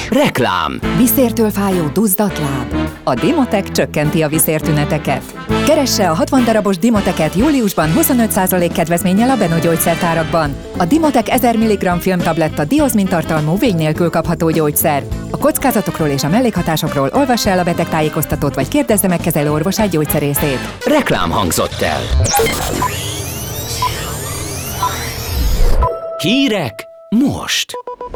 Reklám. Viszértől fájó duzzadt láb. A Dimotec csökkenti a viszértüneteket. Keresse a 60 darabos Dimoteket júliusban 25% kedvezménnyel a Beno gyógyszertárakban. A Dimotec 1000 mg filmtabletta diozmin tartalmú vény nélkül kapható gyógyszer. A kockázatokról és a mellékhatásokról olvassa el a betegtájékoztatót vagy kérdezze meg kezelőorvosát gyógyszerészét. Reklám hangzott el. Hírek most.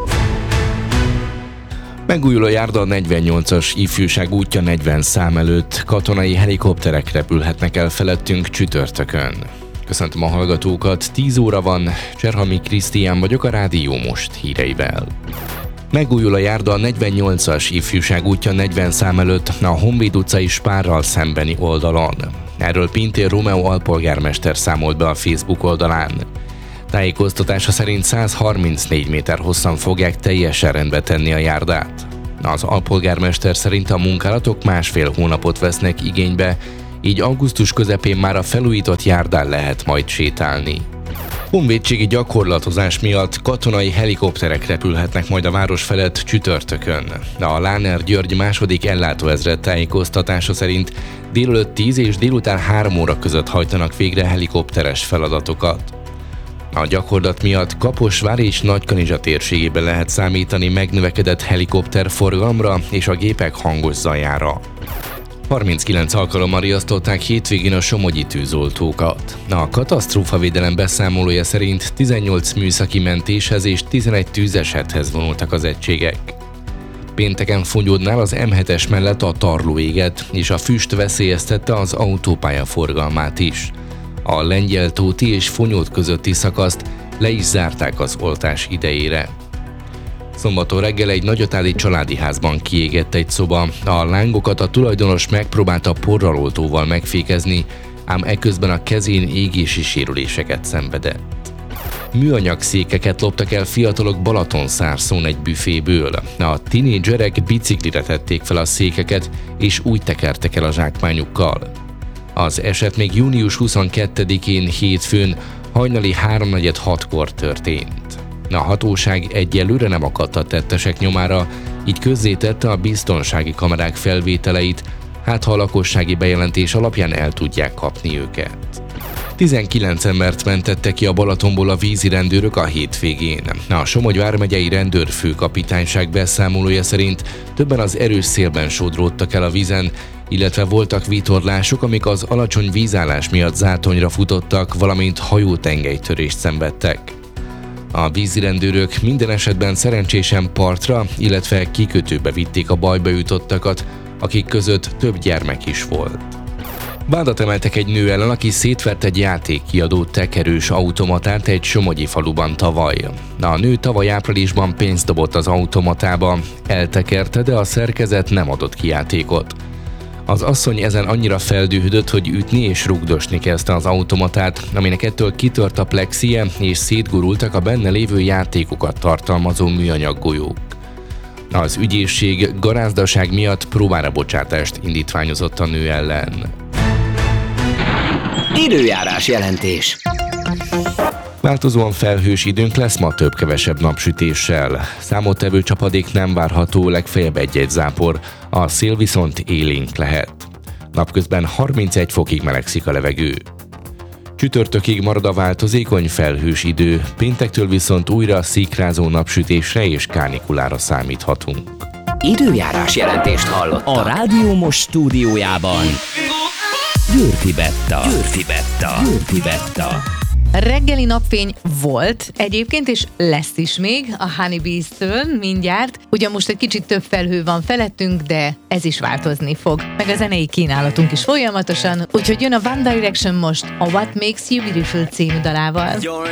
Megújul a járda a 48-as ifjúság útja 40 szám előtt. Katonai helikopterek repülhetnek el felettünk csütörtökön. Köszöntöm a hallgatókat, 10 óra van, Cserhalmi Krisztián vagyok a Rádió Most híreivel. Megújul a járda a 48-as ifjúság útja 40 szám előtt a Honvéd utcai Spárral szembeni oldalon. Erről Pintér Rómeó alpolgármester számolt be a Facebook oldalán. Tájékoztatása szerint 134 méter hosszan fogják teljesen rendbe tenni a járdát. Az alpolgármester szerint a munkálatok 1,5 hónapot vesznek igénybe, így augusztus közepén már a felújított járdán lehet majd sétálni. Honvédségi gyakorlatozás miatt katonai helikopterek repülhetnek majd a város felett csütörtökön. A Láner György második ellátóezred tájékoztatása szerint délelőtt 10 és délután 3 óra között hajtanak végre helikopteres feladatokat. A gyakorlat miatt Kaposvár és Nagykanizsa térségében lehet számítani megnövekedett helikopterforgalomra és a gépek hangos zajára. 39 alkalommal riasztották hétvégén a somogyi tűzoltókat. A katasztrófavédelem beszámolója szerint 18 műszaki mentéshez és 11 tűzesethez vonultak az egységek. Pénteken Fongyódnál az M7-es mellett a tarló égett, és a füst veszélyeztette az autópálya forgalmát is. A Lengyeltóti és Fonyód közötti szakaszt le is zárták az oltás idejére. Szombaton reggel egy nagyatádi családi házban kiégett egy szoba. A lángokat a tulajdonos megpróbálta porraloltóval megfékezni, ám eközben a kezén égési sérüléseket szenvedett. Műanyag székeket loptak el fiatalok Balatonszárszón egy büféből. A tinédzserek biciklire tették fel a székeket, és úgy tekertek el a zsákmányukkal. Az eset még június 22-én hétfőn hajnali 3:46-kor történt. A hatóság egyelőre nem akadt a tettesek nyomára, így közzétette a biztonsági kamerák felvételeit, hát ha a lakossági bejelentés alapján el tudják kapni őket. 19 embert mentettek ki a Balatonból a vízirendőrök a hétvégén. A Somogy vármegyei rendőrfőkapitányság beszámolója szerint többen az erős szélben sodródtak el a vízen, illetve voltak vitorlások, amik az alacsony vízállás miatt zátonyra futottak, valamint hajótengelytörést szenvedtek. A vízirendőrök minden esetben szerencsésen partra, illetve kikötőbe vitték a bajba jutottakat, akik között több gyermek is volt. Vádat emeltek egy nő ellen, aki szétvert egy játékkiadó tekerős automatát egy somogyi faluban tavaly. A nő tavaly áprilisban pénzt dobott az automatába, eltekerte, de a szerkezet nem adott ki játékot. Az asszony ezen annyira feldühödött, hogy ütni és rugdosni kezdte az automatát, aminek ettől kitört a plexie és szétgurultak a benne lévő játékokat tartalmazó műanyag golyók. Az ügyészség garázdaság miatt próbára bocsátást indítványozott a nő ellen. Időjárás jelentés. Változóan felhős időnk lesz, ma több-kevesebb napsütéssel. Számottevő csapadék nem várható, legfeljebb egy-egy zápor, a szél viszont élénk lehet. Napközben 31 fokig melegszik a levegő. Csütörtökig marad a változékony felhős idő, péntektől viszont újra szikrázó napsütésre és kánikulára számíthatunk. Időjárás jelentést hallott a Rádió Most stúdiójában. Győrfi Betta. Reggeli napfény volt egyébként, és lesz is még a Honeybees-től mindjárt. Ugyan most egy kicsit több felhő van felettünk, de ez is változni fog. Meg a zenei kínálatunk is folyamatosan, úgyhogy jön a One Direction most a What Makes You Beautiful című dalával.